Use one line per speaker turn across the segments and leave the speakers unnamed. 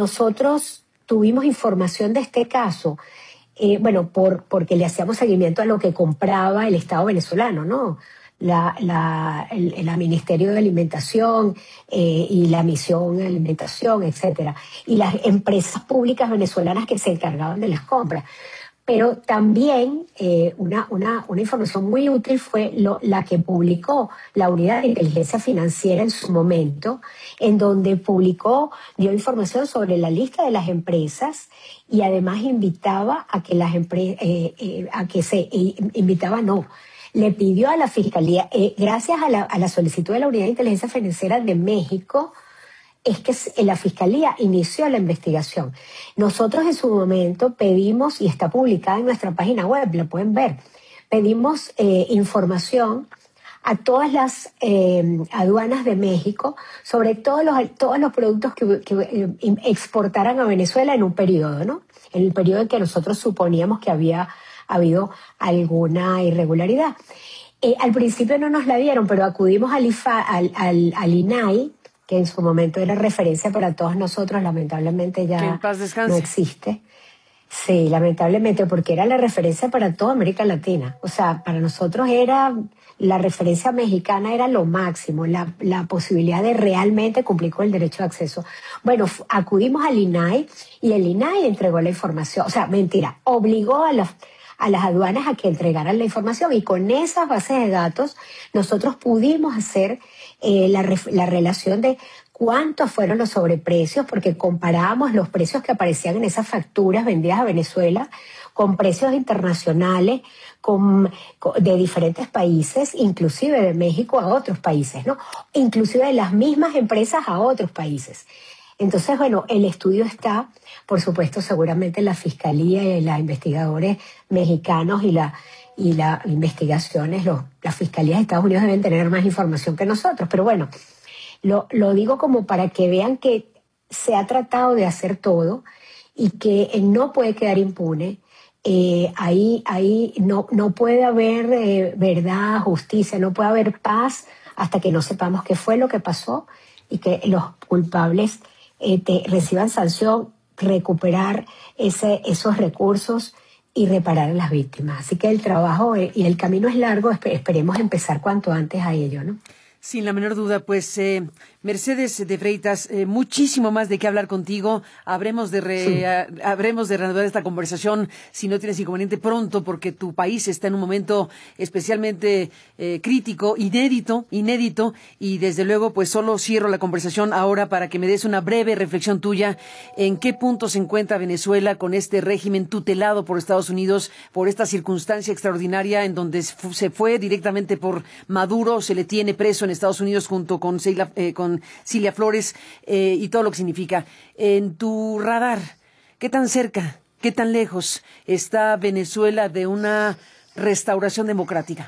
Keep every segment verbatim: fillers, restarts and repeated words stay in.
nosotros tuvimos información de este caso, eh, bueno, por, porque le hacíamos seguimiento a lo que compraba el Estado venezolano, ¿no? La, la, el, el Ministerio de Alimentación eh, y la Misión de Alimentación, etcétera, y las empresas públicas venezolanas que se encargaban de las compras. Pero también eh, una, una, una información muy útil fue lo, la que publicó la Unidad de Inteligencia Financiera en su momento, en donde publicó, dio información sobre la lista de las empresas y además invitaba a que las empresas, eh, eh, a que se, eh, invitaba no, le pidió a la Fiscalía, eh, gracias a la, a la solicitud de la Unidad de Inteligencia Financiera de México, es que la Fiscalía inició la investigación. Nosotros en su momento pedimos, y está publicada en nuestra página web, lo pueden ver, pedimos eh, información a todas las eh, aduanas de México sobre todos los, todos los productos que, que eh, exportaran a Venezuela en un periodo, ¿no? En el periodo en que nosotros suponíamos que había habido alguna irregularidad. Eh, al principio no nos la dieron, pero acudimos al, I F A, al, al, al I N A I, que en su momento era referencia para todos nosotros, lamentablemente ya
que en paz descanse.
No existe. Sí, lamentablemente, porque era la referencia para toda América Latina. O sea, para nosotros era, la referencia mexicana era lo máximo, la, la posibilidad de realmente cumplir con el derecho de acceso. Bueno, acudimos al I N A I y el I N A I entregó la información. O sea, mentira, obligó a las, a las aduanas a que entregaran la información y con esas bases de datos nosotros pudimos hacer eh, la, la relación de cuántos fueron los sobreprecios, porque comparábamos los precios que aparecían en esas facturas vendidas a Venezuela con precios internacionales con, con, de diferentes países, inclusive de México a otros países, ¿no? Inclusive de las mismas empresas a otros países. Entonces, bueno, el estudio está, por supuesto, seguramente la Fiscalía y los investigadores mexicanos y la y las investigaciones, los, las Fiscalías de Estados Unidos deben tener más información que nosotros, pero bueno, Lo, lo digo como para que vean que se ha tratado de hacer todo y que no puede quedar impune. Eh, ahí ahí no, no puede haber eh, verdad, justicia, no puede haber paz hasta que no sepamos qué fue lo que pasó y que los culpables eh, te, reciban sanción, recuperar ese, esos recursos y reparar a las víctimas. Así que el trabajo eh, y el camino es largo, esperemos empezar cuanto antes a ello, ¿no?
Sin la menor duda, pues eh, Mercedes de Freitas, eh, muchísimo más de qué hablar contigo. Habremos de re, sí. a, habremos de reanudar esta conversación, si no tienes inconveniente, pronto, porque tu país está en un momento especialmente eh, crítico, inédito, inédito, y desde luego, pues solo cierro la conversación ahora para que me des una breve reflexión tuya en qué punto se encuentra Venezuela con este régimen tutelado por Estados Unidos, por esta circunstancia extraordinaria en donde se fue directamente por Maduro, se le tiene preso en Estados Unidos junto con Cilia, eh, con Cilia Flores eh, y todo lo que significa. En tu radar, ¿qué tan cerca, qué tan lejos está Venezuela de una restauración democrática?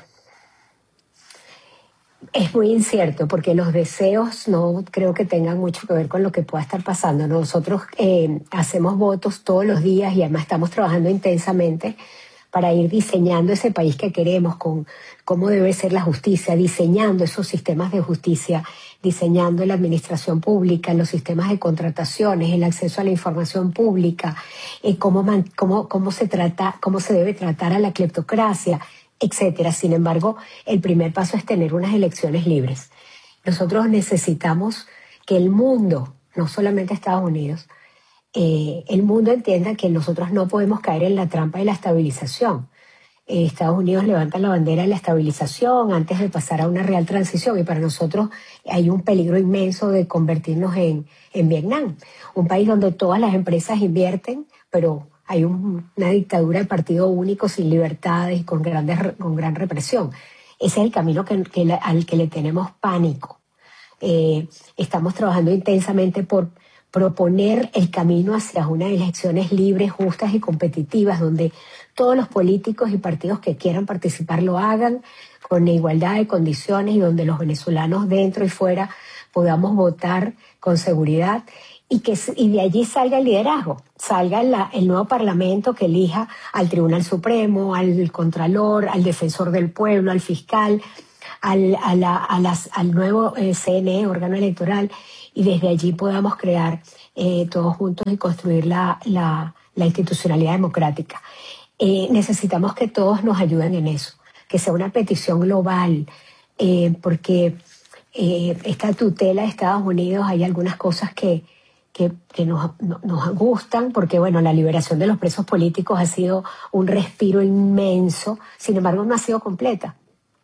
Es muy incierto porque los deseos no creo que tengan mucho que ver con lo que pueda estar pasando. Nosotros eh, hacemos votos todos los días y además estamos trabajando intensamente para ir diseñando ese país que queremos, con cómo debe ser la justicia, diseñando esos sistemas de justicia, diseñando la administración pública, los sistemas de contrataciones, el acceso a la información pública, eh, cómo, man, cómo, cómo, se trata, cómo se debe tratar a la cleptocracia, etcétera. Sin embargo, el primer paso es tener unas elecciones libres. Nosotros necesitamos que el mundo, no solamente Estados Unidos, Eh, el mundo entienda que nosotros no podemos caer en la trampa de la estabilización. Eh, Estados Unidos levanta la bandera de la estabilización antes de pasar a una real transición y para nosotros hay un peligro inmenso de convertirnos en, en Vietnam, un país donde todas las empresas invierten, pero hay un, una dictadura de partido único sin libertades y con, grandes, con gran represión. Ese es el camino que, que la, al que le tenemos pánico. Eh, estamos trabajando intensamente por proponer el camino hacia unas elecciones libres, justas y competitivas, donde todos los políticos y partidos que quieran participar lo hagan con igualdad de condiciones y donde los venezolanos dentro y fuera podamos votar con seguridad y que y de allí salga el liderazgo, salga la, el nuevo parlamento que elija al Tribunal Supremo, al Contralor, al Defensor del Pueblo, al Fiscal, al, a la, a las, al nuevo eh, C N E, órgano electoral, y desde allí podamos crear eh, todos juntos y construir la, la, la institucionalidad democrática. Eh, necesitamos que todos nos ayuden en eso, que sea una petición global, eh, porque eh, esta tutela de Estados Unidos, hay algunas cosas que, que, que nos, nos gustan, porque bueno, la liberación de los presos políticos ha sido un respiro inmenso, sin embargo no ha sido completa.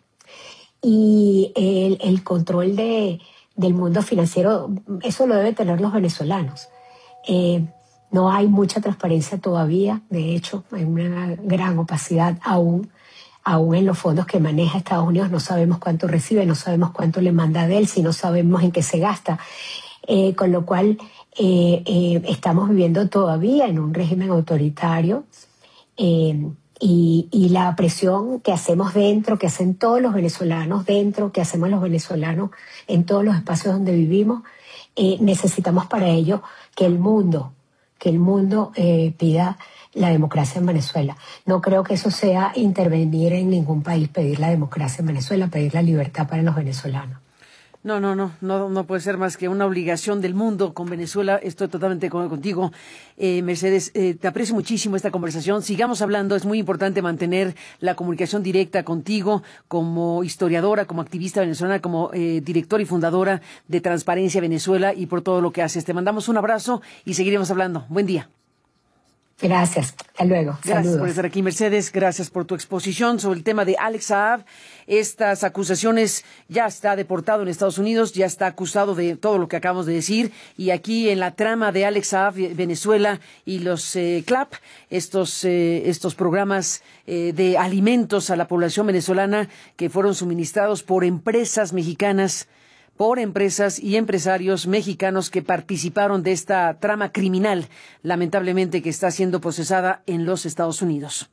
Y el, el control de, del mundo financiero, eso lo deben tener los venezolanos. Eh, no hay mucha transparencia todavía, de hecho hay una gran opacidad aún, aún en los fondos que maneja Estados Unidos. No sabemos cuánto recibe, no sabemos cuánto le manda de él, si no sabemos en qué se gasta, eh, con lo cual eh, eh, estamos viviendo todavía en un régimen autoritario, eh, y, y la presión que hacemos dentro, que hacen todos los venezolanos dentro, que hacemos los venezolanos en todos los espacios donde vivimos, eh, necesitamos para ello que el mundo, que el mundo eh, pida la democracia en Venezuela. No creo que eso sea intervenir en ningún país, pedir la democracia en Venezuela, pedir la libertad para los venezolanos.
No, no, no, no, no puede ser más que una obligación del mundo con Venezuela. Estoy totalmente con, contigo, eh, Mercedes. Eh, te aprecio muchísimo esta conversación. Sigamos hablando. Es muy importante mantener la comunicación directa contigo como historiadora, como activista venezolana, como eh, directora y fundadora de Transparencia Venezuela, y por todo lo que haces. Te mandamos un abrazo y seguiremos hablando. Buen día.
Gracias. Hasta luego.
Gracias
Saludos.
por estar aquí, Mercedes. Gracias por tu exposición sobre el tema de Alex Saab. Estas acusaciones, ya está deportado en Estados Unidos, ya está acusado de todo lo que acabamos de decir. Y aquí en la trama de Alex Saab, Venezuela y los eh, CLAP, estos, eh, estos programas eh, de alimentos a la población venezolana que fueron suministrados por empresas mexicanas, por empresas y empresarios mexicanos que participaron de esta trama criminal, lamentablemente, que está siendo procesada en los Estados Unidos.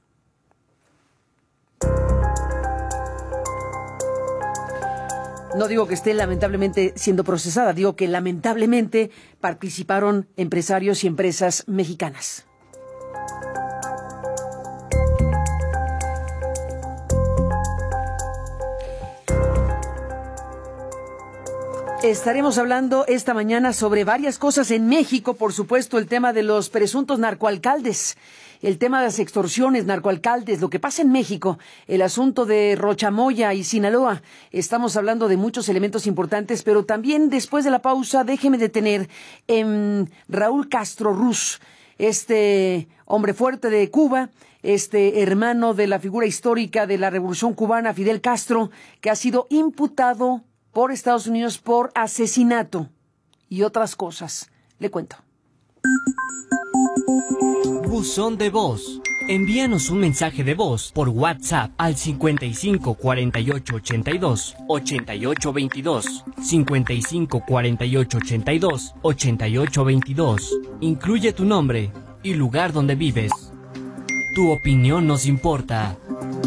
No digo que esté lamentablemente siendo procesada, digo que lamentablemente participaron empresarios y empresas mexicanas. Estaremos hablando esta mañana sobre varias cosas en México, por supuesto, el tema de los presuntos narcoalcaldes, el tema de las extorsiones, narcoalcaldes, lo que pasa en México, el asunto de Rochamoya y Sinaloa. Estamos hablando de muchos elementos importantes, pero también después de la pausa, déjeme detener en Raúl Castro Ruz, este hombre fuerte de Cuba, este hermano de la figura histórica de la Revolución Cubana, Fidel Castro, que ha sido imputado por Estados Unidos por asesinato y otras cosas. Le cuento.
Buzón de voz. Envíanos un mensaje de voz por WhatsApp al cincuenta y cinco cuarenta y ocho ochenta y dos ochenta y ocho veintidós, cincuenta y cinco cuarenta y ocho ochenta y dos ochenta y ocho veintidós. Incluye tu nombre y lugar donde vives. Tu opinión nos importa.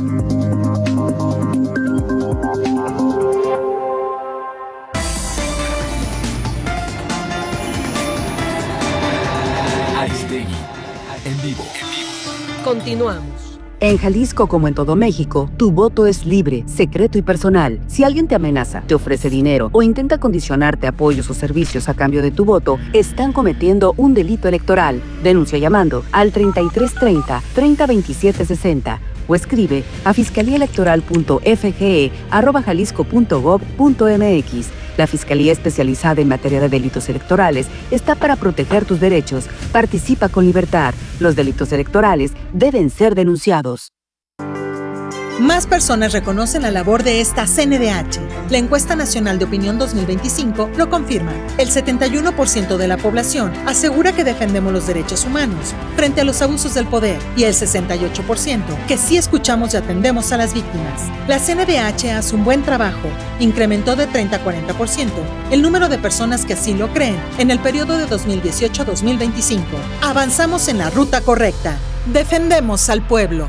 En vivo.
Continuamos. En Jalisco, como en todo México, tu voto es libre, secreto y personal. Si alguien te amenaza, te ofrece dinero o intenta condicionarte apoyos o servicios a cambio de tu voto, están cometiendo un delito electoral. Denuncia llamando al treinta y tres treinta, treinta veintisiete sesenta o escribe a fiscalíaelectoral punto f g e arroba jalisco punto gob punto m x. La Fiscalía Especializada en Materia de Delitos Electorales está para proteger tus derechos. Participa con libertad. Los delitos electorales deben ser denunciados.
Más personas reconocen la labor de esta C N D H. La Encuesta Nacional de Opinión dos mil veinticinco lo confirma. El setenta y uno por ciento de la población asegura que defendemos los derechos humanos frente a los abusos del poder y el sesenta y ocho por ciento que sí escuchamos y atendemos a las víctimas. La C N D H hace un buen trabajo. Incrementó de treinta a cuarenta por ciento el número de personas que así lo creen en el periodo de dos mil dieciocho a dos mil veinticinco. Avanzamos en la ruta correcta. Defendemos al pueblo.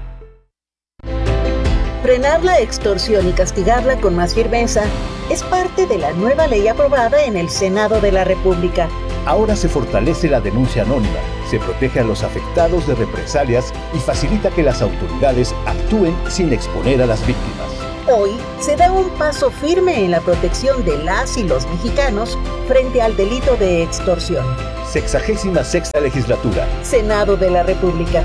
Frenar la extorsión y castigarla con más firmeza es parte de la nueva ley aprobada en el Senado de la República.
Ahora se fortalece la denuncia anónima, se protege a los afectados de represalias y facilita que las autoridades actúen sin exponer a las víctimas.
Hoy se da un paso firme en la protección de las y los mexicanos frente al delito de extorsión.
Sexagésima sexta legislatura.
Senado de la República.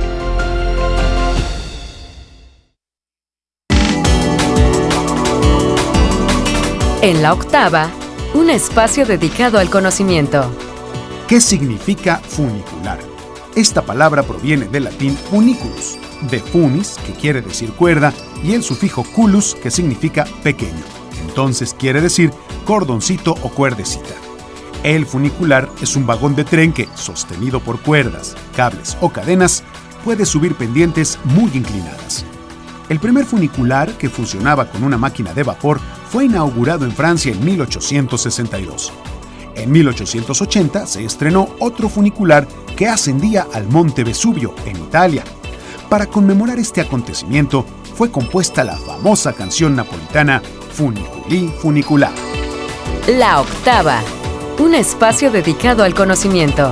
En la octava, un espacio dedicado al conocimiento.
¿Qué significa funicular? Esta palabra proviene del latín funiculus, de funis, que quiere decir cuerda, y el sufijo culus, que significa pequeño. Entonces quiere decir cordoncito o cuerdecita. El funicular es un vagón de tren que, sostenido por cuerdas, cables o cadenas, puede subir pendientes muy inclinadas. El primer funicular, que funcionaba con una máquina de vapor, fue inaugurado en Francia en mil ochocientos sesenta y dos. En mil ochocientos ochenta se estrenó otro funicular que ascendía al Monte Vesubio, en Italia. Para conmemorar este acontecimiento, fue compuesta la famosa canción napolitana Funiculi Funicular.
La octava, un espacio dedicado al conocimiento.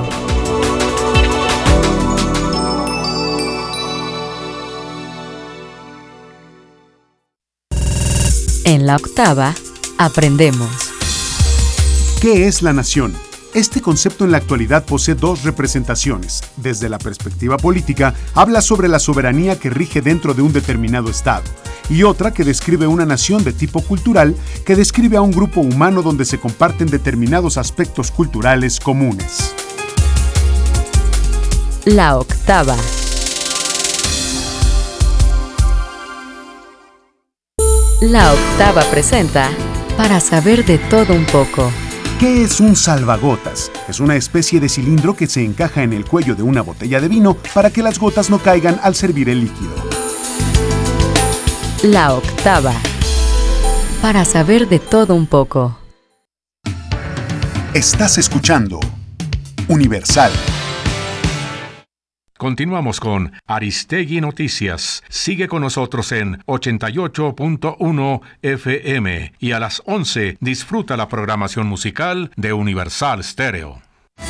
En la octava, aprendemos.
¿Qué es la nación? Este concepto en la actualidad posee dos representaciones. Desde la perspectiva política, habla sobre la soberanía que rige dentro de un determinado estado, y otra que describe una nación de tipo cultural, que describe a un grupo humano donde se comparten determinados aspectos culturales comunes.
La octava. La octava presenta Para saber de todo un poco.
¿Qué es un salvagotas? Es una especie de cilindro que se encaja en el cuello de una botella de vino para que las gotas no caigan al servir el líquido.
La octava. Para saber de todo un poco.
Estás escuchando Universal.
Continuamos con Aristegui Noticias. Sigue con nosotros en ochenta y ocho punto uno F M y a las once disfruta la programación musical de Universal Stereo.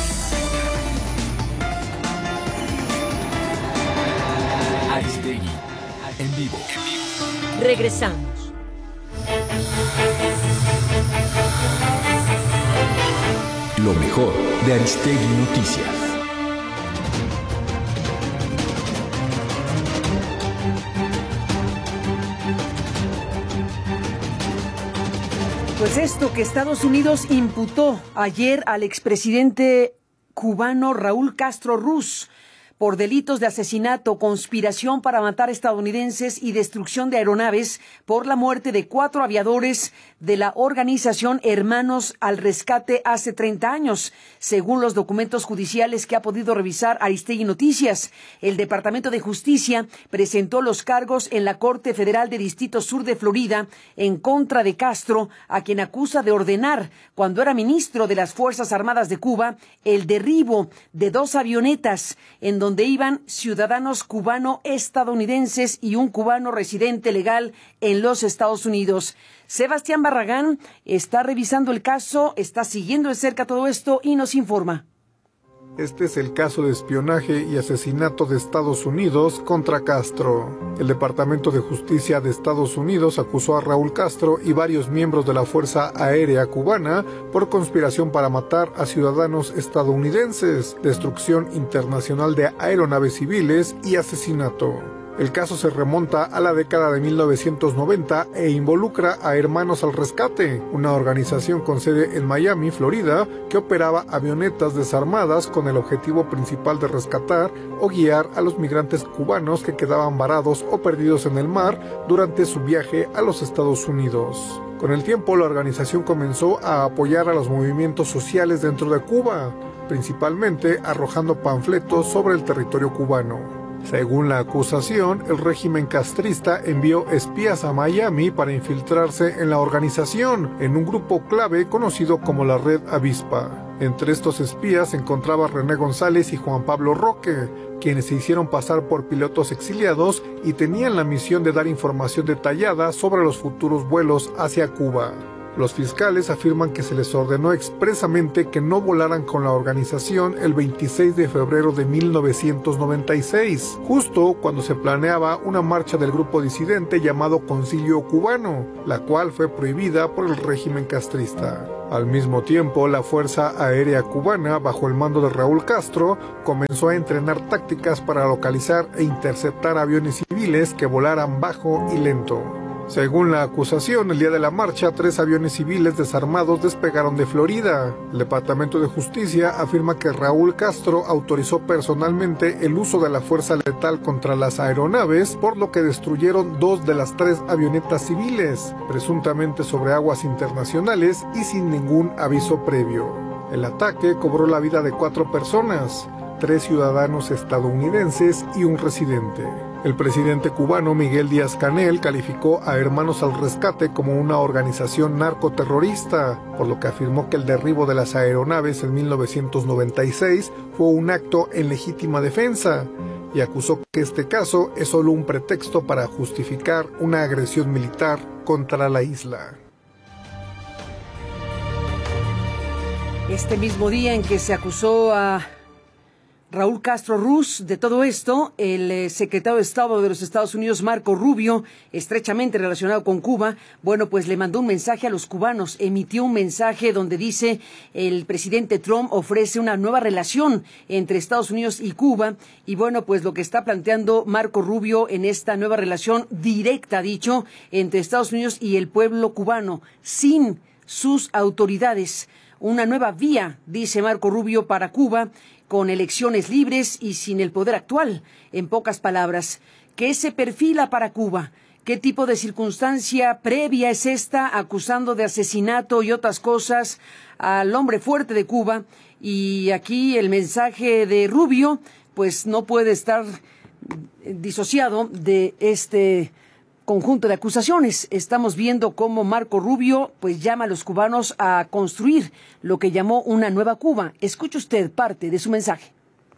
Aristegui en vivo.
Regresamos.
Lo mejor de Aristegui Noticias.
Pues esto que Estados Unidos imputó ayer al expresidente cubano Raúl Castro Ruz por delitos de asesinato, conspiración para matar estadounidenses y destrucción de aeronaves por la muerte de cuatro aviadores de la organización Hermanos al Rescate hace treinta años, según los documentos judiciales que ha podido revisar Aristegui Noticias. El Departamento de Justicia presentó los cargos en la Corte Federal de Distrito Sur de Florida en contra de Castro, a quien acusa de ordenar, cuando era ministro de las Fuerzas Armadas de Cuba, el derribo de dos avionetas en donde donde iban ciudadanos cubano-estadounidenses y un cubano residente legal en los Estados Unidos. Sebastián Barragán está revisando el caso, está siguiendo de cerca todo esto y nos informa.
Este es el caso de espionaje y asesinato de Estados Unidos contra Castro. El Departamento de Justicia de Estados Unidos acusó a Raúl Castro y varios miembros de la Fuerza Aérea Cubana por conspiración para matar a ciudadanos estadounidenses, destrucción internacional de aeronaves civiles y asesinato. El caso se remonta a la década de mil novecientos noventa e involucra a Hermanos al Rescate, una organización con sede en Miami, Florida, que operaba avionetas desarmadas con el objetivo principal de rescatar o guiar a los migrantes cubanos que quedaban varados o perdidos en el mar durante su viaje a los Estados Unidos. Con el tiempo, la organización comenzó a apoyar a los movimientos sociales dentro de Cuba, principalmente arrojando panfletos sobre el territorio cubano. Según la acusación, el régimen castrista envió espías a Miami para infiltrarse en la organización, en un grupo clave conocido como la Red Avispa. Entre estos espías se encontraba René González y Juan Pablo Roque, quienes se hicieron pasar por pilotos exiliados y tenían la misión de dar información detallada sobre los futuros vuelos hacia Cuba. Los fiscales afirman que se les ordenó expresamente que no volaran con la organización el veintiséis de febrero de mil novecientos noventa y seis, justo cuando se planeaba una marcha del grupo disidente llamado Concilio Cubano, la cual fue prohibida por el régimen castrista. Al mismo tiempo, la Fuerza Aérea Cubana, bajo el mando de Raúl Castro, comenzó a entrenar tácticas para localizar e interceptar aviones civiles que volaran bajo y lento. Según la acusación, el día de la marcha, tres aviones civiles desarmados despegaron de Florida. El Departamento de Justicia afirma que Raúl Castro autorizó personalmente el uso de la fuerza letal contra las aeronaves, por lo que destruyeron dos de las tres avionetas civiles, presuntamente sobre aguas internacionales y sin ningún aviso previo. El ataque cobró la vida de cuatro personas, tres ciudadanos estadounidenses y un residente. El presidente cubano Miguel Díaz-Canel calificó a Hermanos al Rescate como una organización narcoterrorista, por lo que afirmó que el derribo de las aeronaves en mil novecientos noventa y seis fue un acto en legítima defensa, y acusó que este caso es solo un pretexto para justificar una agresión militar contra la isla.
Este mismo día en que se acusó a Raúl Castro Ruz de todo esto, el eh, secretario de Estado de los Estados Unidos, Marco Rubio, estrechamente relacionado con Cuba, bueno, pues le mandó un mensaje a los cubanos, emitió un mensaje donde dice el presidente Trump ofrece una nueva relación entre Estados Unidos y Cuba, y bueno, pues lo que está planteando Marco Rubio en esta nueva relación directa, dicho, entre Estados Unidos y el pueblo cubano, sin sus autoridades. Una nueva vía, dice Marco Rubio, para Cuba, con elecciones libres y sin el poder actual. En pocas palabras, ¿qué se perfila para Cuba? ¿Qué tipo de circunstancia previa es esta, acusando de asesinato y otras cosas al hombre fuerte de Cuba? Y aquí el mensaje de Rubio, pues no puede estar disociado de este conjunto de acusaciones. Estamos viendo cómo Marco Rubio pues llama a los cubanos a construir lo que llamó una nueva Cuba. Escuche usted parte de su mensaje.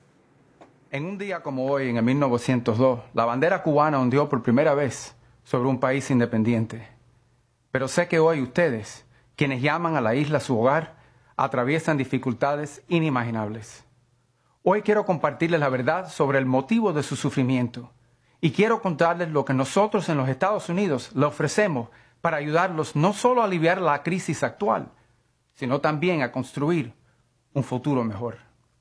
En un día como hoy, en el mil novecientos dos, la bandera cubana ondeó por primera vez sobre un país independiente. Pero sé que hoy ustedes, quienes llaman a la isla su hogar, atraviesan dificultades inimaginables. Hoy quiero compartirles la verdad sobre el motivo de su sufrimiento. Y quiero contarles lo que nosotros en los Estados Unidos le ofrecemos para ayudarlos no solo a aliviar la crisis actual, sino también a construir un futuro mejor.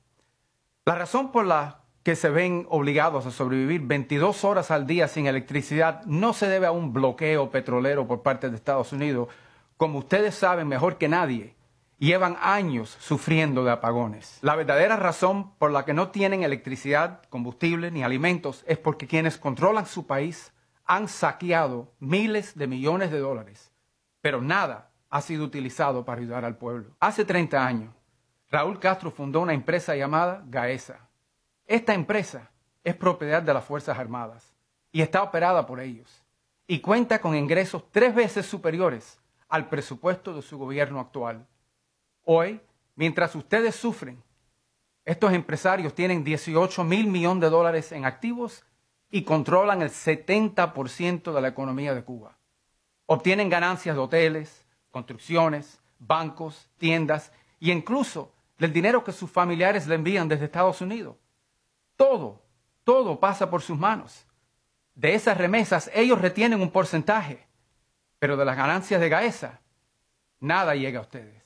La razón por la que se ven obligados a sobrevivir veintidós horas al día sin electricidad no se debe a un bloqueo petrolero por parte de Estados Unidos. Como ustedes saben mejor que nadie, llevan años sufriendo de apagones. La verdadera razón por la que no tienen electricidad, combustible ni alimentos es porque quienes controlan su país han saqueado miles de millones de dólares, pero nada ha sido utilizado para ayudar al pueblo. Hace treinta años, Raúl Castro fundó una empresa llamada Gaesa. Esta empresa es propiedad de las Fuerzas Armadas y está operada por ellos, y cuenta con ingresos tres veces superiores al presupuesto de su gobierno actual. Hoy, mientras ustedes sufren, estos empresarios tienen dieciocho mil millones de dólares en activos y controlan el setenta por ciento de la economía de Cuba. Obtienen ganancias de hoteles, construcciones, bancos, tiendas e incluso del dinero que sus familiares le envían desde Estados Unidos. Todo, todo pasa por sus manos. De esas remesas ellos retienen un porcentaje, pero de las ganancias de Gaesa, nada llega a ustedes.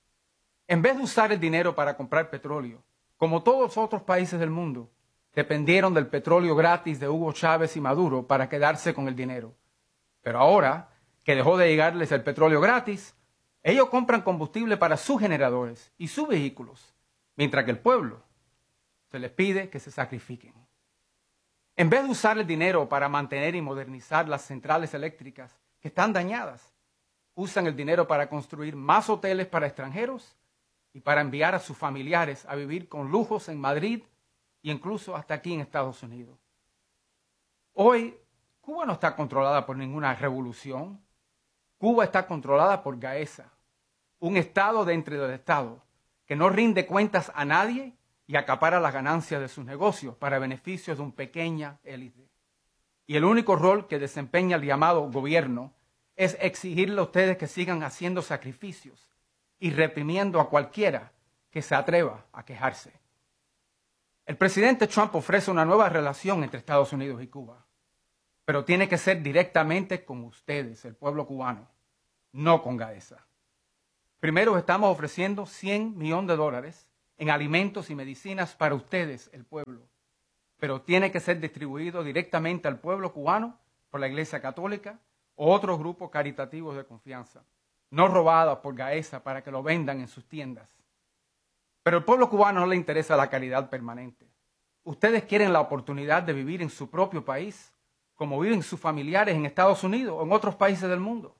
En vez de usar el dinero para comprar petróleo, como todos los otros países del mundo, dependieron del petróleo gratis de Hugo Chávez y Maduro para quedarse con el dinero. Pero ahora que dejó de llegarles el petróleo gratis, ellos compran combustible para sus generadores y sus vehículos, mientras que el pueblo se les pide que se sacrifiquen. En vez de usar el dinero para mantener y modernizar las centrales eléctricas que están dañadas, usan el dinero para construir más hoteles para extranjeros y para enviar a sus familiares a vivir con lujos en Madrid e incluso hasta aquí en Estados Unidos. Hoy, Cuba no está controlada por ninguna revolución. Cuba está controlada por Gaesa, un estado dentro del estado que no rinde cuentas a nadie y acapara las ganancias de sus negocios para beneficios de una pequeña élite. Y el único rol que desempeña el llamado gobierno es exigirle a ustedes que sigan haciendo sacrificios y reprimiendo a cualquiera que se atreva a quejarse. El presidente Trump ofrece una nueva relación entre Estados Unidos y Cuba, pero tiene que ser directamente con ustedes, el pueblo cubano, no con Gaesa. Primero estamos ofreciendo cien millones de dólares en alimentos y medicinas para ustedes, el pueblo, pero tiene que ser distribuido directamente al pueblo cubano por la Iglesia Católica o otros grupos caritativos de confianza, no robados por Gaesa para que lo vendan en sus tiendas. Pero al pueblo cubano no le interesa la caridad permanente. Ustedes quieren la oportunidad de vivir en su propio país, como viven sus familiares en Estados Unidos o en otros países del mundo.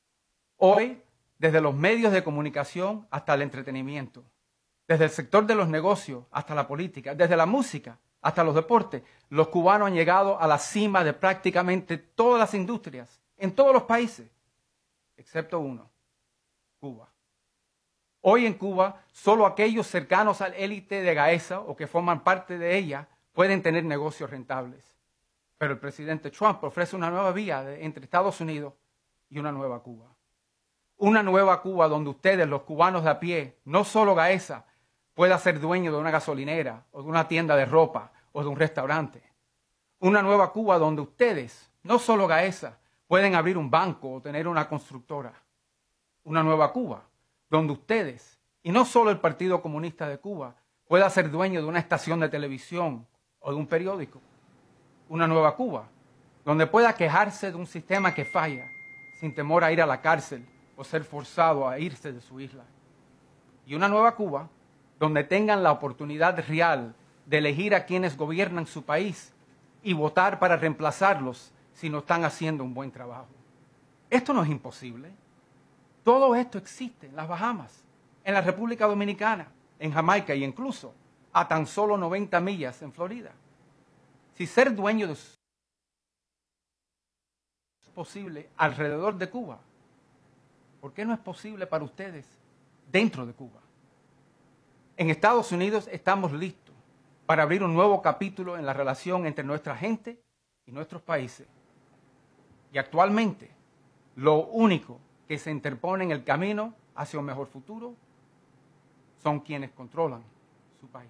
Hoy, desde los medios de comunicación hasta el entretenimiento, desde el sector de los negocios hasta la política, desde la música hasta los deportes, los cubanos han llegado a la cima de prácticamente todas las industrias, en todos los países, excepto uno, Cuba. Hoy en Cuba, solo aquellos cercanos al élite de Gaesa o que forman parte de ella pueden tener negocios rentables. Pero el presidente Trump ofrece una nueva vía de, entre Estados Unidos y una nueva Cuba. Una nueva Cuba donde ustedes, los cubanos de a pie, no solo Gaesa, pueda ser dueño de una gasolinera o de una tienda de ropa o de un restaurante. Una nueva Cuba donde ustedes, no solo Gaesa, pueden abrir un banco o tener una constructora. Una nueva Cuba donde ustedes, y no solo el Partido Comunista de Cuba, pueda ser dueño de una estación de televisión o de un periódico. Una nueva Cuba donde pueda quejarse de un sistema que falla sin temor a ir a la cárcel o ser forzado a irse de su isla. Y una nueva Cuba donde tengan la oportunidad real de elegir a quienes gobiernan su país y votar para reemplazarlos si no están haciendo un buen trabajo. Esto no es imposible. Todo esto existe en las Bahamas, en la República Dominicana, en Jamaica y incluso a tan solo noventa millas en Florida. Si ser dueño de es posible alrededor de Cuba, ¿por qué no es posible para ustedes dentro de Cuba? En Estados Unidos estamos listos para abrir un nuevo capítulo en la relación entre nuestra gente y nuestros países. Y actualmente, lo único que se interpone en el camino hacia un mejor futuro son quienes controlan su país.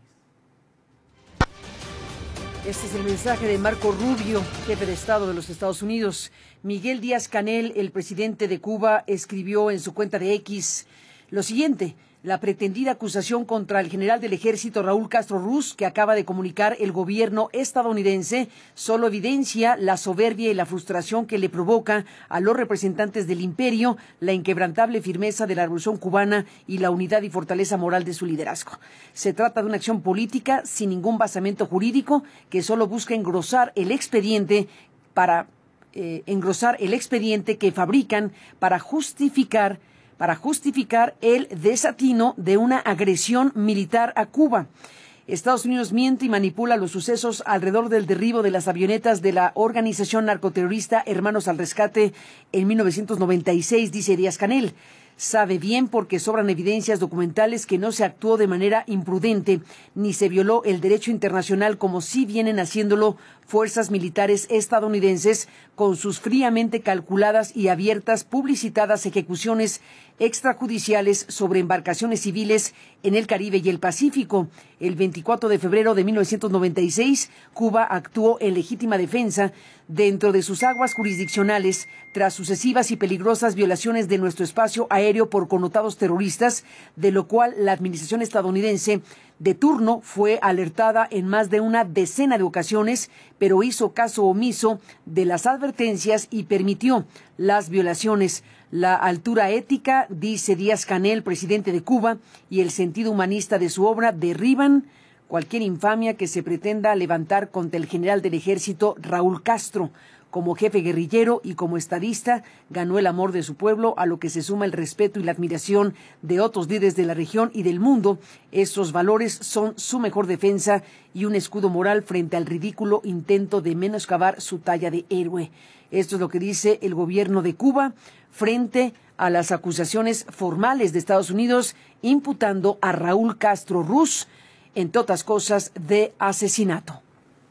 Este es el mensaje de Marco Rubio, jefe de Estado de los Estados Unidos. Miguel Díaz-Canel, el presidente de Cuba, escribió en su cuenta de X lo siguiente: la pretendida acusación contra el general del ejército Raúl Castro Ruz, que acaba de comunicar el gobierno estadounidense, solo evidencia la soberbia y la frustración que le provoca a los representantes del imperio la inquebrantable firmeza de la revolución cubana y la unidad y fortaleza moral de su liderazgo. Se trata de una acción política sin ningún basamento jurídico que solo busca engrosar el expediente para eh, engrosar el expediente que fabrican para justificar para justificar el desatino de una agresión militar a Cuba. Estados Unidos miente y manipula los sucesos alrededor del derribo de las avionetas de la organización narcoterrorista Hermanos al Rescate en mil novecientos noventa y seis, dice Díaz-Canel. Sabe bien porque sobran evidencias documentales que no se actuó de manera imprudente ni se violó el derecho internacional como sí vienen haciéndolo fuerzas militares estadounidenses con sus fríamente calculadas y abiertas publicitadas ejecuciones extrajudiciales sobre embarcaciones civiles en el Caribe y el Pacífico. El veinticuatro de febrero de mil novecientos noventa y seis, Cuba actuó en legítima defensa dentro de sus aguas jurisdiccionales tras sucesivas y peligrosas violaciones de nuestro espacio aéreo por connotados terroristas, de lo cual la administración estadounidense de turno fue alertada en más de una decena de ocasiones, pero hizo caso omiso de las advertencias y permitió las violaciones. La altura ética, dice Díaz-Canel, presidente de Cuba, y el sentido humanista de su obra derriban cualquier infamia que se pretenda levantar contra el general del ejército Raúl Castro. Como jefe guerrillero y como estadista, ganó el amor de su pueblo, a lo que se suma el respeto y la admiración de otros líderes de la región y del mundo. Estos valores son su mejor defensa y un escudo moral frente al ridículo intento de menoscabar su talla de héroe. Esto es lo que dice el gobierno de Cuba frente a las acusaciones formales de Estados Unidos imputando a Raúl Castro Ruz, entre otras cosas, de asesinato.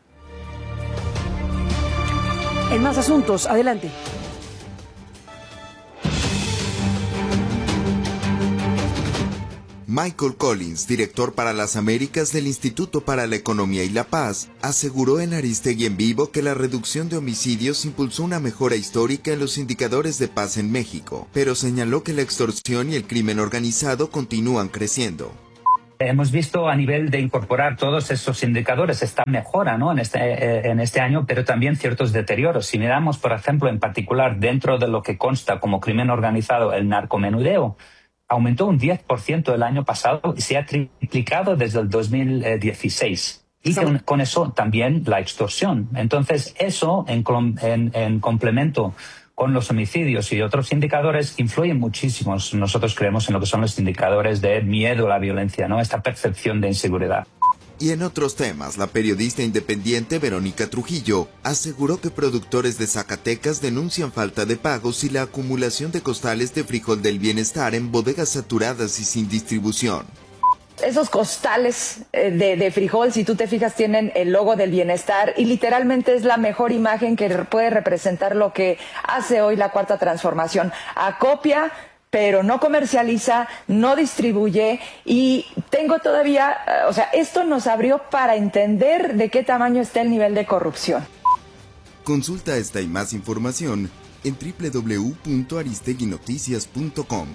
En más asuntos, adelante.
Michael Collins, director para las Américas del Instituto para la Economía y la Paz, aseguró en Aristegui en Vivo que la reducción de homicidios impulsó una mejora histórica en los indicadores de paz en México, pero señaló que la extorsión y el crimen organizado continúan creciendo.
Hemos visto a nivel de incorporar todos esos indicadores esta mejora, ¿no? en, este, eh, en este año, pero también ciertos deterioros. Si miramos, por ejemplo, en particular dentro de lo que consta como crimen organizado el narcomenudeo, aumentó un diez por ciento el año pasado y se ha triplicado desde el dos mil dieciséis. Y con, con eso también la extorsión. Entonces, eso en, en, en complemento con los homicidios y otros indicadores influyen muchísimo. Nosotros creemos en lo que son los indicadores de miedo a la violencia, ¿no? Esta percepción de inseguridad.
Y en otros temas, la periodista independiente Verónica Trujillo aseguró que productores de Zacatecas denuncian falta de pagos y la acumulación de costales de frijol del bienestar en bodegas saturadas y sin distribución.
Esos costales de, de frijol, si tú te fijas, tienen el logo del bienestar y literalmente es la mejor imagen que puede representar lo que hace hoy la Cuarta Transformación. Acopia, pero no comercializa, no distribuye y tengo todavía, o sea, esto nos abrió para entender de qué tamaño está el nivel de corrupción.
Consulta esta y más información en doble u doble u doble u punto aristegui noticias punto com.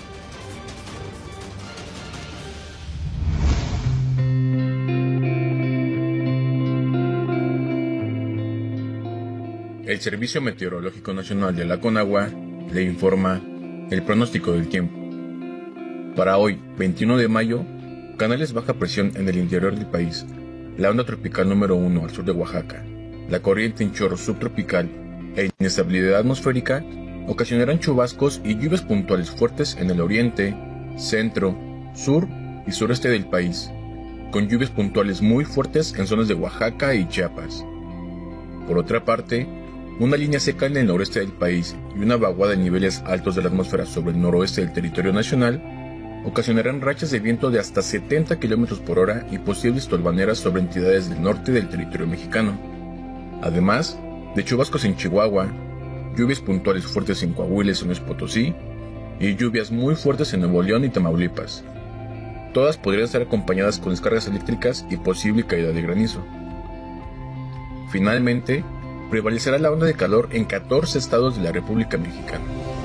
El Servicio Meteorológico Nacional de la Conagua le informa el pronóstico del tiempo. Para hoy, veintiuno de mayo, canales baja presión en el interior del país, la onda tropical número uno al sur de Oaxaca, la corriente en chorro subtropical e inestabilidad atmosférica ocasionarán chubascos y lluvias puntuales fuertes en el oriente, centro, sur y sureste del país, con lluvias puntuales muy fuertes en zonas de Oaxaca y Chiapas. Por otra parte, una línea seca en el noreste del país y una vaguada en niveles altos de la atmósfera sobre el noroeste del territorio nacional ocasionarán rachas de viento de hasta setenta kilómetros por hora y posibles tolvaneras sobre entidades del norte del territorio mexicano. Además de chubascos en Chihuahua, lluvias puntuales fuertes en Coahuila y San Luis Potosí y lluvias muy fuertes en Nuevo León y Tamaulipas. Todas podrían estar acompañadas con descargas eléctricas y posible caída de granizo. Finalmente, prevalecerá la onda de calor en catorce estados de la República Mexicana.